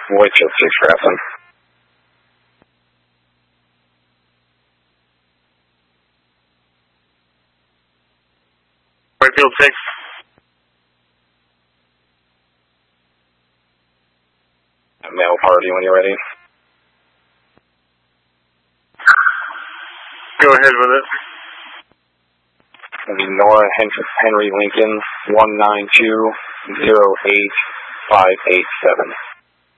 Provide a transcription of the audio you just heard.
Whitefield 6 Grafton. Whitefield 6. Mail party when you're ready. Go ahead with it. Nora Henry Lincoln 192-08587.